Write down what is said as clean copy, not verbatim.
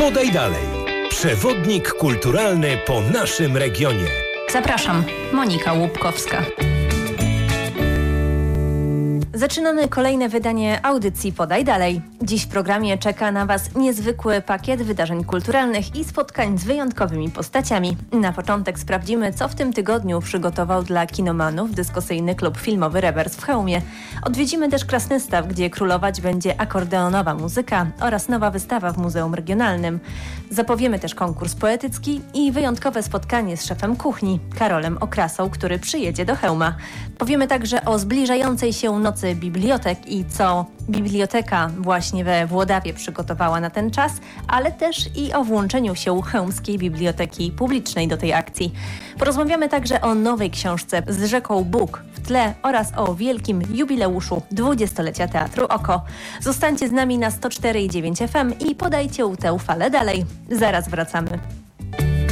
Podaj dalej. Przewodnik kulturalny po naszym regionie. Zapraszam, Monika Łupkowska. Zaczynamy kolejne wydanie audycji Podaj Dalej. Dziś w programie czeka na Was niezwykły pakiet wydarzeń kulturalnych i spotkań z wyjątkowymi postaciami. Na początek sprawdzimy, co w tym tygodniu przygotował dla kinomanów dyskusyjny klub filmowy Rewers w Chełmie. Odwiedzimy też Krasnystaw, gdzie królować będzie akordeonowa muzyka oraz nowa wystawa w Muzeum Regionalnym. Zapowiemy też konkurs poetycki i wyjątkowe spotkanie z szefem kuchni, Karolem Okrasą, który przyjedzie do Chełma. Powiemy także o zbliżającej się nocy bibliotek i co biblioteka właśnie we Włodawie przygotowała na ten czas, ale też i o włączeniu się Chełmskiej Biblioteki Publicznej do tej akcji. Porozmawiamy także o nowej książce z rzeką Bóg w tle oraz o wielkim jubileuszu 20-lecia Teatru Oko. Zostańcie z nami na 104,9 FM i podajcie tę falę dalej. Zaraz wracamy.